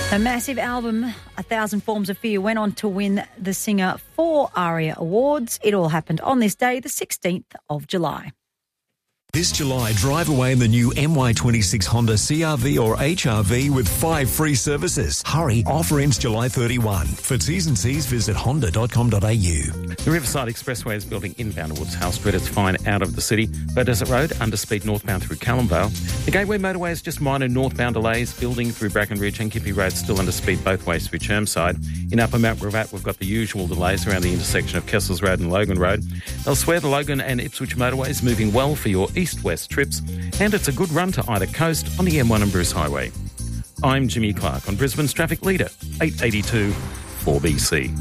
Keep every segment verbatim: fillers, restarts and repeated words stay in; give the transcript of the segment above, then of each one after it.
A massive album, A Thousand Forms of Fear, went on to win the singer four ARIA Awards. It all happened on this day, the sixteenth of July. This July, drive away in the new M Y twenty-six Honda C R V or H R V with five free services. Hurry, offer ends July thirty-first. For T's and C's, visit honda dot com dot a u. The Riverside Expressway is building inbound towards Howe Street. It's fine out of the city. Bow Desert Road, underspeed northbound through Callumvale. The Gateway Motorway is just minor northbound delays. Building through Brackenridge and Kippy Road still underspeed both ways through Chermside. In Upper Mount Gravatt, we've got the usual delays around the intersection of Kessels Road and Logan Road. Elsewhere, the Logan and Ipswich motorway is moving well for your east-west trips, and it's a good run to either coast on the M one and Bruce Highway. I'm Jimmy Clark on Brisbane's Traffic Leader, eight eighty-two four B C.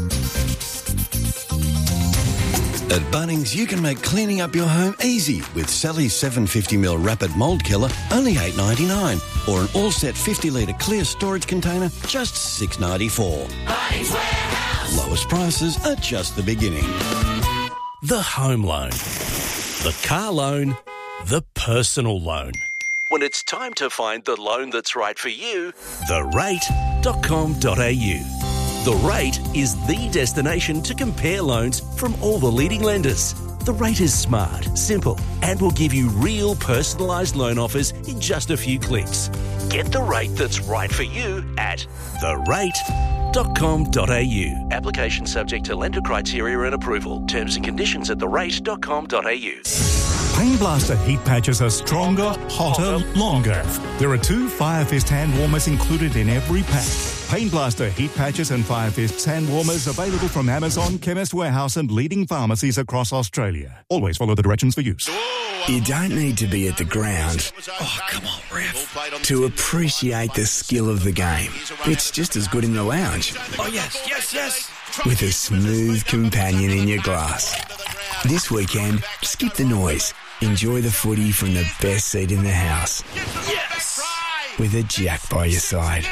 At Bunnings, you can make cleaning up your home easy with Sally's seven hundred fifty milliliter Rapid Mould Killer, only eight ninety-nine, or an all-set fifty litre clear storage container, just six ninety-four. Bunnings Warehouse. Lowest prices are just the beginning. The home loan, the car loan, the personal loan. When it's time to find the loan that's right for you, the rate dot com dot a u. The Rate is the destination to compare loans from all the leading lenders. The Rate is smart, simple, and will give you real personalised loan offers in just a few clicks. Get the rate that's right for you at the rate dot com dot a u. Application subject to lender criteria and approval. Terms and conditions at the rate dot com dot a u. Pain Blaster heat patches are stronger, hotter, longer. There are two Fire Fist hand warmers included in every pack. Pain Blaster heat patches and Fire Fist hand warmers available from Amazon, Chemist Warehouse and leading pharmacies across Australia. Always follow the directions for use. You don't need to be at the ground. Oh, come on, ref. To appreciate the skill of the game. It's just as good in the lounge. Oh, yes, yes, yes. With a smooth companion in your glass. This weekend, skip the noise. Enjoy the footy from the best seat in the house. Yes. With a Jack by your side.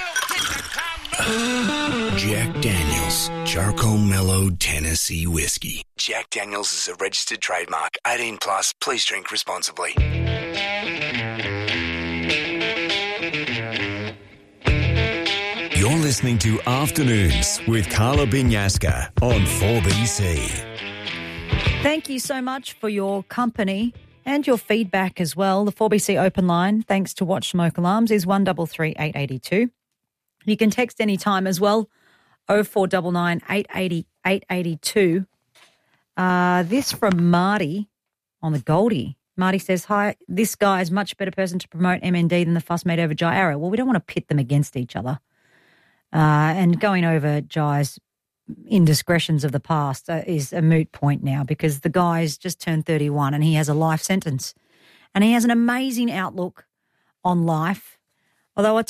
Jack Daniels, Charcoal Mellowed Tennessee Whiskey. Jack Daniels is a registered trademark. eighteen plus, please drink responsibly. You're listening to Afternoons with Carla Binyaska on four B C. Thank you so much for your company and your feedback as well. The four B C open line, thanks to Watch Smoke Alarms, is one three three eight eight two. You can text any time as well, oh four nine nine eight eight zero eight eight two. Uh, this from Marty on the Goldie. Marty says, hi, this guy is a much better person to promote M N D than the fuss made over Jai Arrow. Well, we don't want to pit them against each other. Uh, and going over Jai's indiscretions of the past uh, is a moot point now because the guy's just turned thirty-one and he has a life sentence. And he has an amazing outlook on life. Although I